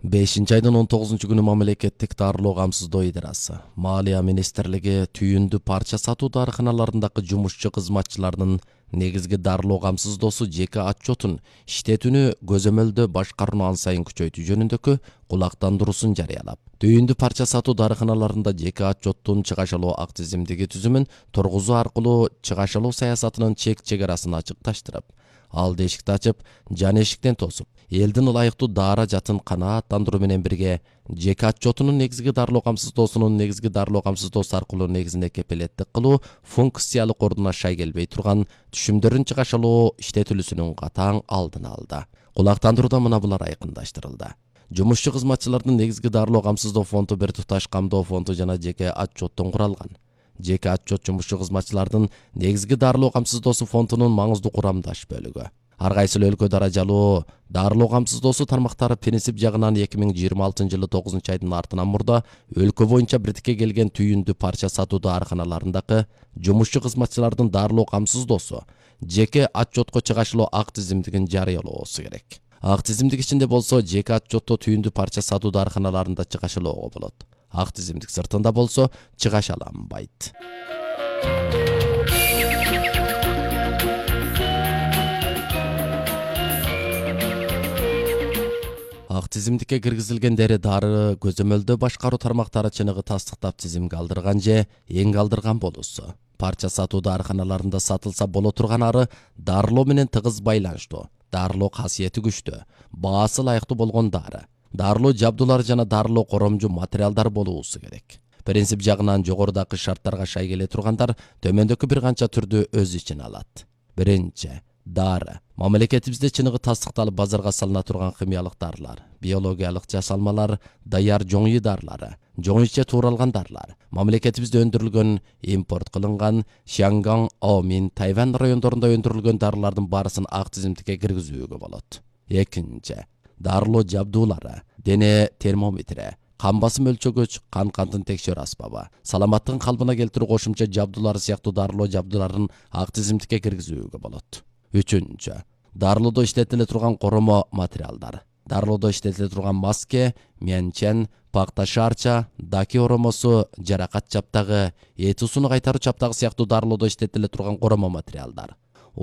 5-айдын 19-күнү мамлекеттик дарылоо камсыздоо идерасы Малия министрлиги түйүндү парча сатуу дарыканаларындагы жумушчу кызматчылардын негизги дарылоо камсыздоосу жеке отчетун иштетүүнү көзөмөлдө башкарууну ан сайын күчөйтүү жөнүндөгү кулактандыруусун жарыялап, түйүндү парча сатуу дарыканаларында жеке отчеттун чыгашалоо ак тизимдиги түзүмүн тургузуу аркылуу чыгашалоо саясатынын чек чегарасын ачыкташтырып, ал эшикти ачып, жан эшиктен тосуп, элдин ылайыктуу daara жатын канааттандыруу менен бирге жеке отчетунун негизги дарылоо камсыздоосунун негизги дарылоо камсыздоосу аркылуу негизинде кепилеттик кылуу функциялык ордуна шай келбей турган түшүмдөрдүн чыгашалоо иштетилүүсүнүн катаң алдын алды. Кулактандырууда мына булар айкындаштырылды. Жумушчу кызматчылардын негизги дарылоо камсыздоо фонду бир туташ камдоо фонду жана жеке отчеттон куралган. Жеке отчет жумушчу кызматчылардын негизги дарылоо камсыздоосу фондунун маңыздуу курамдаш бөлүгү. Ар кайсы өлкө даражалуу дарылоо камсыздоосу тармактары принцип жагынан 2026-жылы 9-айдын артынан мурда өлкө боюнча бирдикке келген түйүндү парча сатуу дарыканаларындагы жумушчу кызматчылардын дарылоо камсыздоосу жеке отчетко чыгашылоо ак тизимдигин жарыялоосу керек. Ак тизимдик ичинде болсо жеке отчетто түйүндү парча сатуу дарыканаларында чыгашалоого болот. Ак тизимдик сыртында болсо чыгашаланбайт. Ак тизимдикке киргизилген дары көзөмөлдө башкаруу тармактары чыныгы тастыктап тизимге алдырган же эң алдырган болуусу. Парча сатуу дарыканаларында сатылса боло турган ары дарылоо менен тыгыз байланыштуу, дарылоо касиети күчтүү, баасы ылайыктуу болгон дары, дарылоо жабдуулары жана дарылоо коромжу материалдар болуусу керек. Принцип жагынан жогорудагы шарттарга шай келе тургандар төмөндөгү бир канча түрдү өз ичине алат. Биринчи, дары. Мамлекетибизде чыныгы тастыкталып базарга салына турган химиялык дарылар, биологиялык жасалмалар, даяр жоңүй дарылары, жоңүйче тууралган дарылар, мамлекетибизде өндүрүлгөн, импорт кылынган Шанган, Аомин, Тайвань райондорунда өндүрүлгөн дарылардын баарысын ак тизимдикке киргизүүгө болот. Экинчи, дарылоо жабдуулары, дене термометри, кан басым өлчөгөч, кандын текшерүү аспабы, саламаттыгын калыбына келтирүү кошумча жабдуулары сыяктуу дарылоо жабдууларын ак тизимдикке киргизүүгө болот. Үчүнчү, дарылоодо иштетиле турган коромо материалдар. Дарылоодо иштетиле турган маске, менчен, пакта шарча, даки оромосу, жаракат чаптагы, эт усуну кайтаруу чаптагы сыяктуу дарылоодо иштетиле турган коромо материалдар.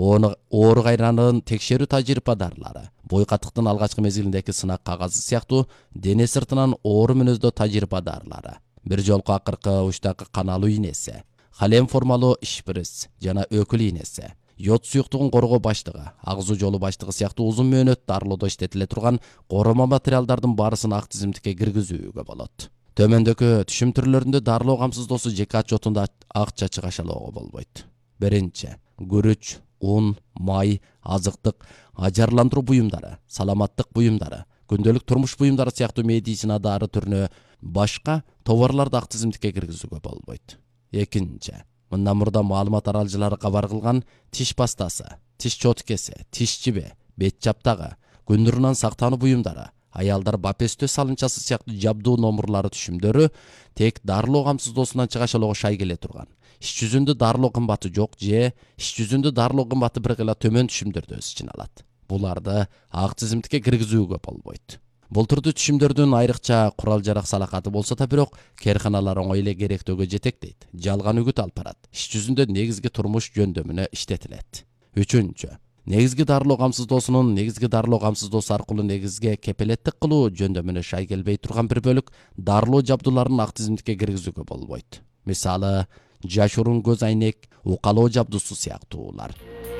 Оору кайранын текшерүү тажрыйба дарылары, бой катыктын алгачкы мезгилиндеги сынак кагазы сыяктуу дене сыртынан оору мүнөздө тажрыйба дарылары, бир жолку акыркы учтагы кан алуу ийнеси, халем формалуу шприц жана өкүл ийнеси, йод суюктугун коргоо баштыгы, агзуу жолу баштыгы сыяктуу узун мөөнөт дарылоодо иштетиле турган коромо материалдардын баарысын ак тизимдикке киргизүүгө болот. Төмөндөгү түшүм түрлөрүндө дарылоо камсыздоосу жеке отчетунда акча чыгашалоого болбойт. Биринчи, күрүч, un, май, азыктык, ажарландыруу буюмдары, саламаттык буюмдары, күндөлүк турмуш буюмдары сыяктуу медицина дары түрүнө башка товарларды ак тизимдикке киргизүүгө болбойт. Экинчи, мындан мурда маалымат аралжылары кабар кылган тиш пастасы, тиш чоткеси, тиш жиби, бет чаптагы, күндүрүнөн сактануу буюмдары, аялдар бапестөө салынчасы сыяктуу жабдуу номурлары түшүмдөрү тек дарылоо камсыздоосунан чыгашалоого шай келе турган. Иш жүзүндө дарылоо кымбаты жок же иш жүзүндө дарылоо кымбаты бир гыла төмөн түшүмдөрдү өз ичине алат. Буларды ак тизимдикке киргизүүгө болбойт. Бул түрдүү түшүмдөрдүн айрыкча курал жарак салакаты болсо да бирок кээрканалар оңой эле керектөөгө жетектейт, жалган үгүт алып барат. Иш жүзүндө негизги турмуш жөндөмүнө иштетилет. Үчүнчү, негизги дарылоо камсыздоосунун негизги дарылоо камсыздоосу аркылуу негизге кепилеттик кылуу жөндөмүнө шай келбей турган бир бөлүк дарылоо жабдууларын ак тизимдикке киргизүүгө болбойт. Мисалы, жашыруун көз айнек, укалоо жабдуусу сыяктуулар.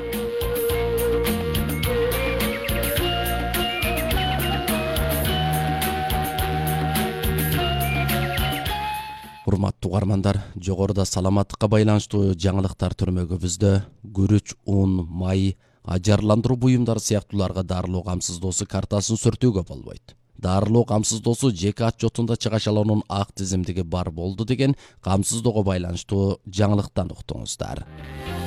Урматтуу угармандар, жогоруда саламаттыкка байланыштуу жаңылыктар түрмөгүбүздө күрүч, un, май, ажарландыруу буюмдары сыяктууларга дарылоо камсыздоосу картасын сүртүүгө болбойт. Дарылоо камсыздоосу жеке отчетунда чыгашалоонун ак тизимдиги бар болду деген камсыздоого байланыштуу жаңылыктан уктуңуздар.